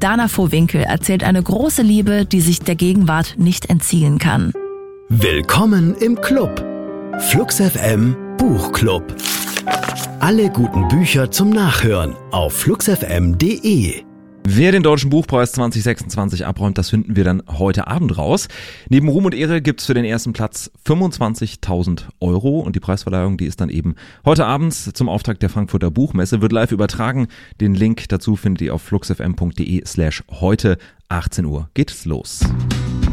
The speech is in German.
Dana Vohwinkel erzählt eine große Liebe, die sich der Gegenwart nicht entziehen kann. Willkommen im Club. Flux FM Buchclub. Alle guten Bücher zum Nachhören auf fluxfm.de. Wer den Deutschen Buchpreis 2026 abräumt, das finden wir dann heute Abend raus. Neben Ruhm und Ehre gibt's für den ersten Platz 25.000 Euro und die Preisverleihung, die ist dann eben heute Abend zum Auftakt der Frankfurter Buchmesse, wird live übertragen. Den Link dazu findet ihr auf fluxfm.de/heute 18 Uhr. Geht's los.